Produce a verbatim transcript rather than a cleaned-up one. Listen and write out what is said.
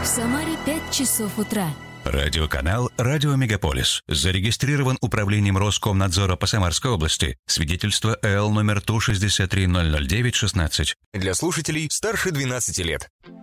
Самаре пять часов утра. Радиоканал «Радио Мегаполис». Зарегистрирован Управлением Роскомнадзора по Самарской области. Свидетельство эл номер Ту шестьдесят три ноль ноль девять шестнадцать. Для слушателей старше двенадцати лет.